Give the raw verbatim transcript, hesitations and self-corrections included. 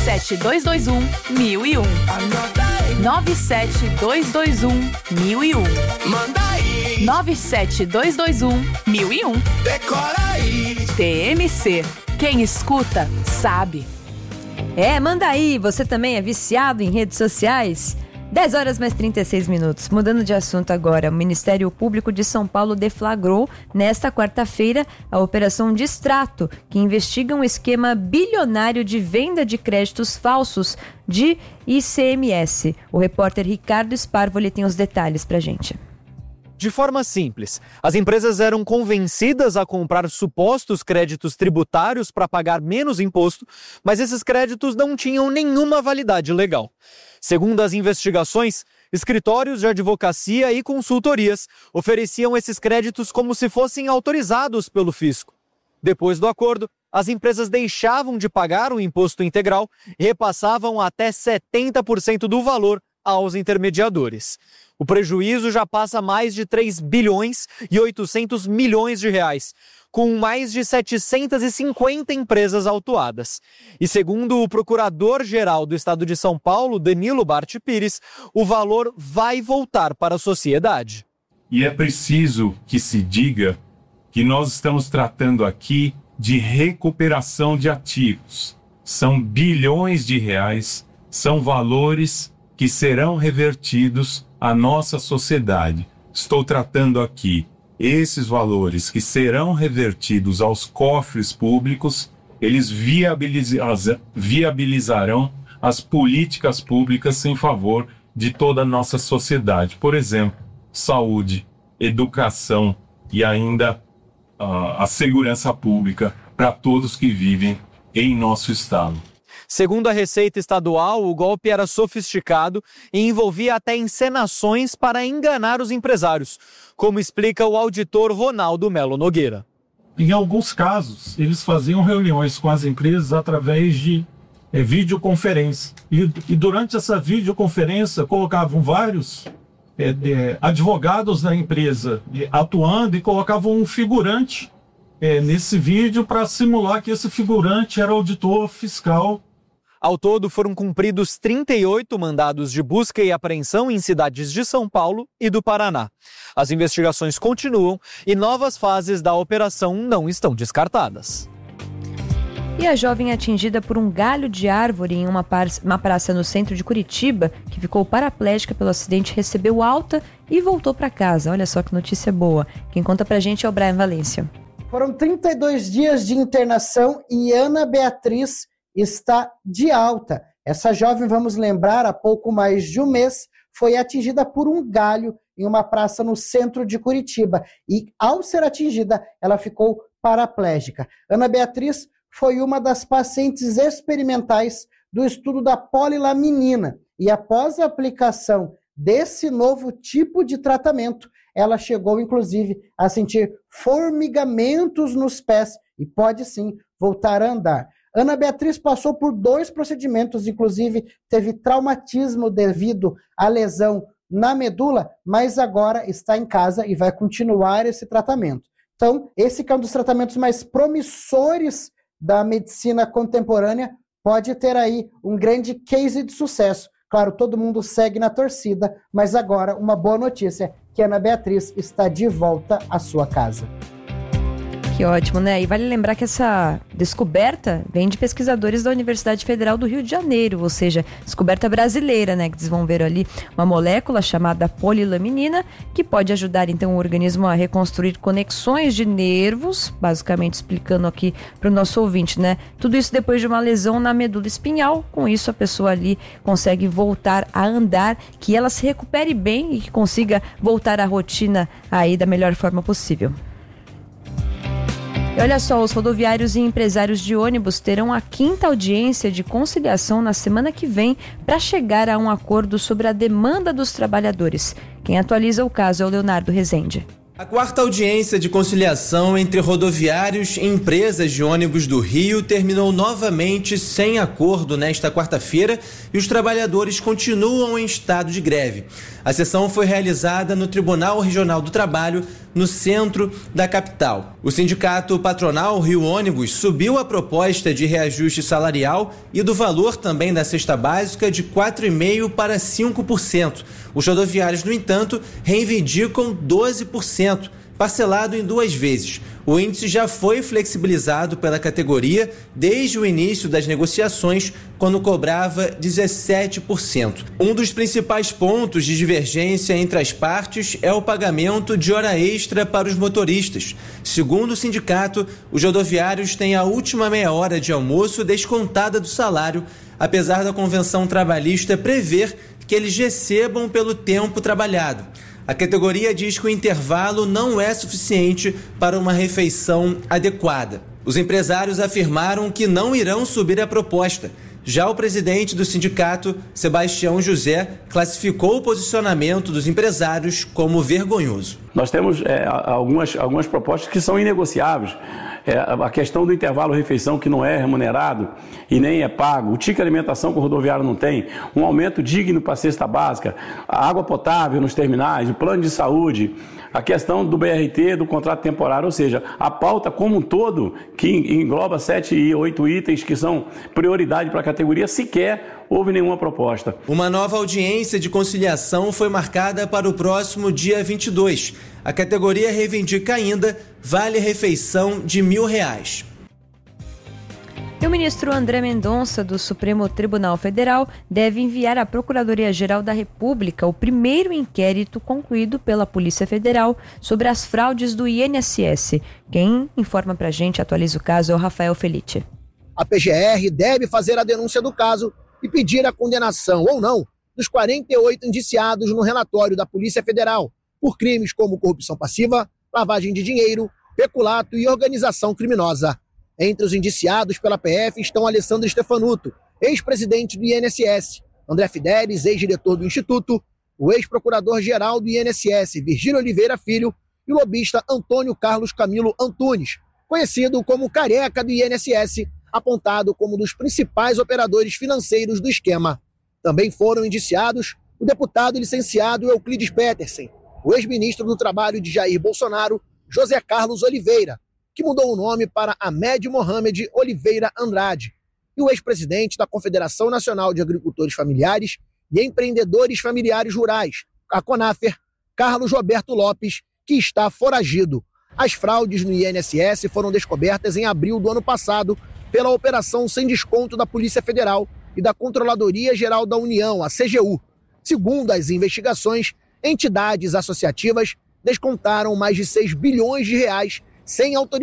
sete dois dois um, mil e um. nove sete dois dois um, mil e um. Manda aí. nove sete dois dois um, mil e um. Decora aí. T M C. Quem escuta, sabe. É, manda aí. Você também é viciado em redes sociais? dez horas mais trinta e seis minutos. Mudando de assunto agora, o Ministério Público de São Paulo deflagrou, nesta quarta-feira, a Operação Distrato, que investiga um esquema bilionário de venda de créditos falsos de I C M S. O repórter Ricardo Sparvoli tem os detalhes pra gente. De forma simples, as empresas eram convencidas a comprar supostos créditos tributários para pagar menos imposto, mas esses créditos não tinham nenhuma validade legal. Segundo as investigações, escritórios de advocacia e consultorias ofereciam esses créditos como se fossem autorizados pelo fisco. Depois do acordo, as empresas deixavam de pagar o imposto integral e repassavam até setenta por cento do valor aos intermediadores. O prejuízo já passa mais de três bilhões e oitocentos milhões de reais, com mais de setecentas e cinquenta empresas autuadas. E segundo o procurador-geral do estado de São Paulo, Danilo Bart Pires, o valor vai voltar para a sociedade. E é preciso que se diga que nós estamos tratando aqui de recuperação de ativos. São bilhões de reais, são valores que serão revertidos à nossa sociedade. Estou tratando aqui esses valores que serão revertidos aos cofres públicos, eles viabiliza- viabilizarão as políticas públicas em favor de toda a nossa sociedade. Por exemplo, saúde, educação e ainda uh, a segurança pública para todos que vivem em nosso estado. Segundo a Receita Estadual, o golpe era sofisticado e envolvia até encenações para enganar os empresários, como explica o auditor Ronaldo Melo Nogueira. Em alguns casos, eles faziam reuniões com as empresas através de é, videoconferência. E, e durante essa videoconferência, colocavam vários é, é, advogados da empresa é, atuando e colocavam um figurante é, nesse vídeo para simular que esse figurante era auditor fiscal. Ao todo, foram cumpridos trinta e oito mandados de busca e apreensão em cidades de São Paulo e do Paraná. As investigações continuam e novas fases da operação não estão descartadas. E a jovem atingida por um galho de árvore em uma, par- uma praça no centro de Curitiba, que ficou paraplégica pelo acidente, recebeu alta e voltou para casa. Olha só que notícia boa. Quem conta pra gente é o Brian Valência. Foram trinta e dois dias de internação e Ana Beatriz está de alta. Essa jovem, vamos lembrar, há pouco mais de um mês, foi atingida por um galho em uma praça no centro de Curitiba. E, ao ser atingida, ela ficou paraplégica. Ana Beatriz foi uma das pacientes experimentais do estudo da polilaminina. E, após a aplicação desse novo tipo de tratamento, ela chegou, inclusive, a sentir formigamentos nos pés e pode, sim, voltar a andar. Ana Beatriz passou por dois procedimentos, inclusive teve traumatismo devido à lesão na medula, mas agora está em casa e vai continuar esse tratamento. Então, esse que é um dos tratamentos mais promissores da medicina contemporânea, pode ter aí um grande case de sucesso. Claro, todo mundo segue na torcida, mas agora uma boa notícia, que Ana Beatriz está de volta à sua casa. Que ótimo, né? E vale lembrar que essa descoberta vem de pesquisadores da Universidade Federal do Rio de Janeiro, ou seja, descoberta brasileira, né? Que desenvolveram ali uma molécula chamada polilaminina, que pode ajudar, então, o organismo a reconstruir conexões de nervos, basicamente explicando aqui para o nosso ouvinte, né? Tudo isso depois de uma lesão na medula espinhal. Com isso, a pessoa ali consegue voltar a andar, que ela se recupere bem e que consiga voltar à rotina aí da melhor forma possível. E olha só, os rodoviários e empresários de ônibus terão a quinta audiência de conciliação na semana que vem para chegar a um acordo sobre a demanda dos trabalhadores. Quem atualiza o caso é o Leonardo Rezende. A quarta audiência de conciliação entre rodoviários e empresas de ônibus do Rio terminou novamente sem acordo nesta quarta-feira e os trabalhadores continuam em estado de greve. A sessão foi realizada no Tribunal Regional do Trabalho no centro da capital. O sindicato patronal Rio Ônibus subiu a proposta de reajuste salarial e do valor também da cesta básica de quatro vírgula cinco por cento para cinco por cento. Os rodoviários, no entanto, reivindicam doze por cento, parcelado em duas vezes. O índice já foi flexibilizado pela categoria desde o início das negociações, quando cobrava dezessete por cento. Um dos principais pontos de divergência entre as partes é o pagamento de hora extra para os motoristas. Segundo o sindicato, os rodoviários têm a última meia hora de almoço descontada do salário, apesar da convenção trabalhista prever que eles recebam pelo tempo trabalhado. A categoria diz que o intervalo não é suficiente para uma refeição adequada. Os empresários afirmaram que não irão subir a proposta. Já o presidente do sindicato, Sebastião José, classificou o posicionamento dos empresários como vergonhoso. Nós temos é, algumas, algumas propostas que são inegociáveis. É, a questão do intervalo-refeição que não é remunerado e nem é pago, o ticket alimentação que o rodoviário não tem, um aumento digno para a cesta básica, a água potável nos terminais, o plano de saúde, a questão do B R T, do contrato temporário, ou seja, a pauta como um todo, que engloba sete e oito itens que são prioridade para a categoria, sequer houve nenhuma proposta. Uma nova audiência de conciliação foi marcada para o próximo dia vinte e dois. A categoria reivindica ainda vale-refeição de mil reais. E o ministro André Mendonça, do Supremo Tribunal Federal, deve enviar à Procuradoria-Geral da República o primeiro inquérito concluído pela Polícia Federal sobre as fraudes do I N S S. Quem informa pra gente, atualiza o caso, é o Rafael Felite. A P G R deve fazer a denúncia do caso e pedir a condenação ou não dos quarenta e oito indiciados no relatório da Polícia Federal por crimes como corrupção passiva, lavagem de dinheiro, peculato e organização criminosa. Entre os indiciados pela P F estão Alessandro Stefanuto, ex-presidente do I N S S, André Fidelis, ex-diretor do Instituto, o ex-procurador-geral do I N S S, Virgílio Oliveira Filho, e o lobista Antônio Carlos Camilo Antunes, conhecido como Careca do I N S S, apontado como um dos principais operadores financeiros do esquema. Também foram indiciados o deputado licenciado Euclides Petersen, o ex-ministro do Trabalho de Jair Bolsonaro, José Carlos Oliveira, que mudou o nome para Ahmed Mohamed Oliveira Andrade, e o ex-presidente da Confederação Nacional de Agricultores Familiares e Empreendedores Familiares Rurais, a CONAFER, Carlos Roberto Lopes, que está foragido. As fraudes no I N S S foram descobertas em abril do ano passado pela Operação Sem Desconto da Polícia Federal e da Controladoria Geral da União, a C G U. Segundo as investigações, entidades associativas descontaram mais de seis bilhões de reais sem autorização